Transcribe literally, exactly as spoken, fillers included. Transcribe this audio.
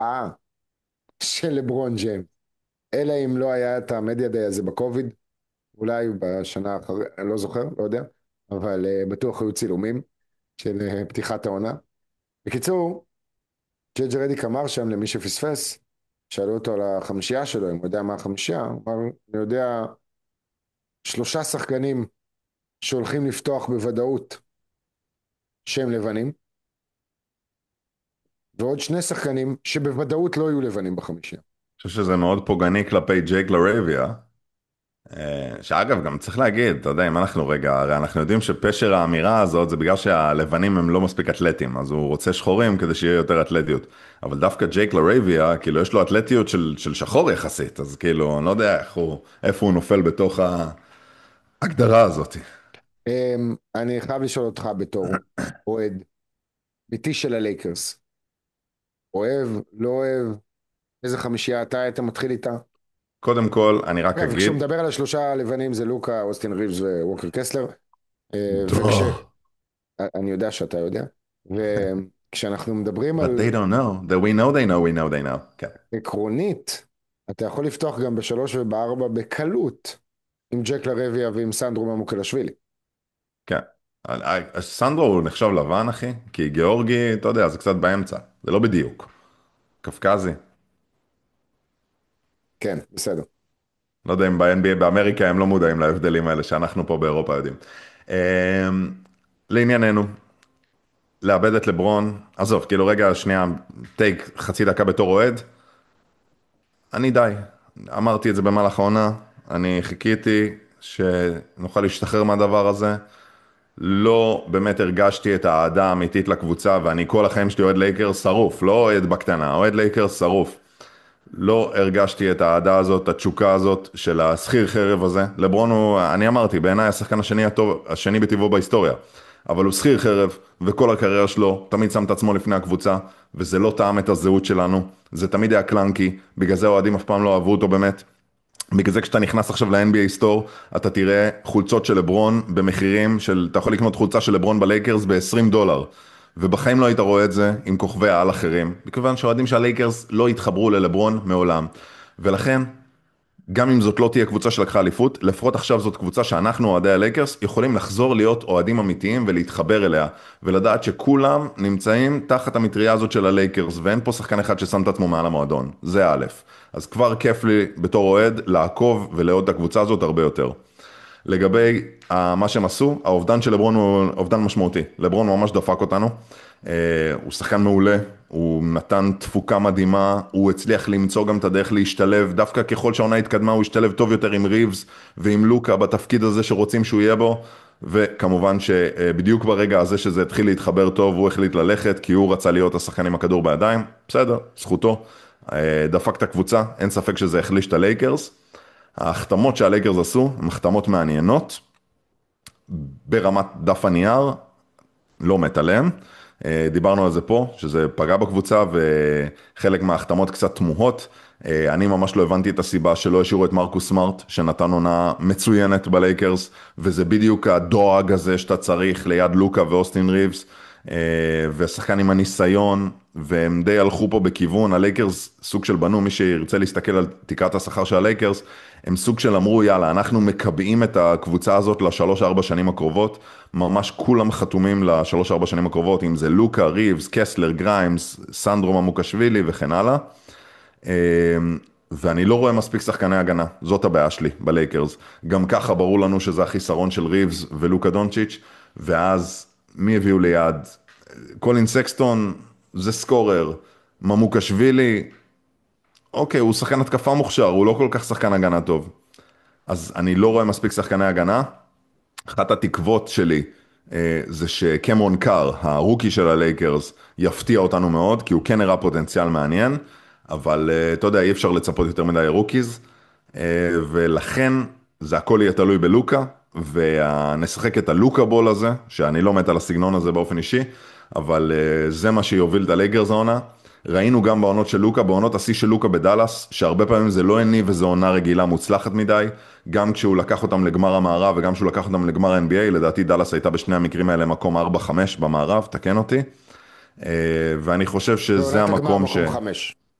אה, של לברון ג'יימס. אלא אם לא היה את המדיה דיי הזה בקוביד, אולי בשנה אחרי, אני לא זוכר, לא יודע, אבל uh, בטוח היו צילומים של uh, פתיחת העונה. בקיצור, ג'יי ג'י רדיק אמר שם למי שפספס, שאלו אותו על החמישייה שלו, אם הוא יודע מה החמישייה, הוא אמר, אני יודע שלושה שחקנים שהולכים לפתוח בוודאות שהם לבנים, ועוד שני שחקנים שבוודאות לא יהיו לבנים בחמישייה. אני חושב שזה מאוד פוגעני כלפי ג'ייק לרביה, אה, שאגב, גם צריך להגיד, אתה יודע, אם אנחנו רגע, הרי אנחנו יודעים שפשר האמירה הזאת זה בגלל שהלבנים הם לא מספיק אתלטים, אז הוא רוצה שחורים כדי שיהיה יותר אתלטיות. אבל דווקא ג'ייק לרביה, כאילו, יש לו אתלטיות של, של שחור יחסית, אז כאילו, אני לא יודע איך הוא, איפה הוא נופל בתוך ההגדרה הזאת. אמ, אני חייב לשאול אותך בתור אוהד ביתי של הלייקרס, אוהב, לא אוהב, איזה חמישייה אתה היית מתחיל איתה? קודם כל, אני רק אגב, אגיד, כשהוא מדבר על השלושה הלבנים זה לוקה, אוסטין ריבס וווקר קסלר, אה, וכש... "דוח." אני יודע שאתה יודע, וכשאנחנו מדברים But על they don't know, that we know they know, we know they know. כן, עקרונית, אתה יכול לפתוח גם בשלוש ובארבע בקלות, עם ג'ק לרביה ועם סנדרו ממוקלשווילי. כן. סנדרו הוא נחשב לבן, אחי, כי גיאורגי, אתה יודע, זה קצת באמצע, זה לא בדיוק. קפקזי. כן, בסדר. לא יודע אם ב-אן בי איי באמריקה הם לא מודעים להבדלים האלה שאנחנו פה באירופה יודעים. אמ, לענייננו, לאבד את לברון, עזוב, כאילו רגע, שנייה, טייק חצי דקה בתור אוהד, אני די. אמרתי את זה במהלך העונה, אני חיכיתי שנוכל להשתחרר מהדבר הזה. לא באמת הרגשתי את האהדה האמיתית לקבוצה, ואני כל החיים שלי אוהד לייקרס שרוף, לא אוהד בקטנה, אוהד לייקרס שרוף. לא הרגשתי את האהדה הזאת, את התשוקה הזאת של השכיר חרב הזה. לברון הוא, אני אמרתי, בעיניי השחקן השני הטוב, השני בטבעו בהיסטוריה. אבל הוא שכיר חרב, וכל הקריירה שלו תמיד שם את עצמו לפני הקבוצה, וזה לא טעם את הזהות שלנו. זה תמיד היה קלנקי, בגלל זה האוהדים אף פעם לא אהבו אותו באמת. בגלל זה כשאתה נכנס עכשיו ל-אן בי איי סטור, אתה תראה חולצות של לברון במחירים של, אתה יכול לקנות חולצה של לברון בלייקרס ב-עשרים דולר. ובחיים לא היית רואה את זה עם כוכבי העל אחרים, מכיוון שהאוהדים של הלייקרס לא התחברו ללברון מעולם. ולכן, גם אם זאת לא תהיה קבוצה שלקחה אליפות, לפחות עכשיו זאת קבוצה שאנחנו, אוהדי הלייקרס, יכולים לחזור להיות אוהדים אמיתיים ולהתחבר אליה, ולדעת שכולם נמצאים תחת המטריה הזאת של הלייקרס, ואין פה שחקן אחד ששם את עצמו מעל המועדון. זה א'. אז כבר כיף לי בתור אוהד לעקוב ולאהוד את הקבוצה הזאת הרבה יותר. לגבי uh, מה שהם עשו, האובדן של לברון הוא אובדן משמעותי. לברון ממש דפק אותנו, uh, הוא שחקן מעולה, הוא נתן תפוקה מדהימה, הוא הצליח למצוא גם את הדרך להשתלב, דווקא ככל שהעונה התקדמה הוא השתלב טוב יותר עם ריבס ועם לוקה בתפקיד הזה שרוצים שהוא יהיה בו, וכמובן שבדיוק ברגע הזה שזה התחיל להתחבר טוב, הוא החליט ללכת, כי הוא רצה להיות השחקן עם הכדור בידיים, בסדר, זכותו, uh, דפק את הקבוצה, אין ספק שזה החליש את הלייקרס. ההחתמות שהלייקרס עשו הן החתמות מעניינות, ברמת דף הנייר, לא מת עליהן. אה, דיברנו על זה פה, שזה פגע בקבוצה וחלק מההחתמות קצת תמוהות. אה, אני ממש לא הבנתי את הסיבה שלא השאירו את מרקוס סמארט, שנתן עונה מצוינת בלייקרס, וזה בדיוק הדואג הזה שאתה צריך ליד לוקה ואוסטין ריבס, אה, ושחקן עם הניסיון, והם די הלכו פה בכיוון, הלייקרס סוג של בנו, מי שירצה להסתכל על תקרת השכר של הלייקרס, הם סוג של אמרו, יאללה, אנחנו מקבעים את הקבוצה הזאת לשלוש ארבע שנים הקרובות, ממש כולם חתומים לשלוש ארבע שנים הקרובות, אם זה לוקה, ריבס, קסלר, גריימס, סנדרו ממוקשווילי וכן הלאה. אמ, ואני לא רואה מספיק שחקני הגנה, זאת הבעיה שלי בלייקרס. גם ככה ברור לנו שזה החיסרון של ריבס ולוקה דונצ'יץ', ואז מי הביאו ליד? קולין סקסטון זה סקורר, ממוקשווילי, אוקיי, הוא שחקן התקפה מוכשר, הוא לא כל כך שחקן הגנה טוב. אז אני לא רואה מספיק שחקני הגנה. אחת התקוות שלי אה, זה שקמרון קאר, הרוקי של הלייקרס, יפתיע אותנו מאוד, כי הוא כן הראה פוטנציאל מעניין, אבל אה, אתה יודע, אי אפשר לצפות יותר מדי רוקיז, אה, ולכן זה הכל יהיה תלוי בלוקה, ונשחק את הלוקה בול הזה, שאני לא מת על הסגנון הזה באופן אישי, אבל אה, זה מה שיוביל את הלייקרס העונה. ראינו גם בעונות של לוקה, בעונות השיא של לוקה בדלס, שהרבה פעמים זה לא הניב וזו עונה רגילה מוצלחת מדי, גם כשהוא לקח אותם לגמר המערב וגם כשהוא לקח אותם לגמר ה-אן בי איי, לדעתי דלס הייתה בשני המקרים האלה מקום ארבע חמש במערב, תקן אותי, אה, ואני חושב שזה בעונת הגמר המקום ש... מקום חמש.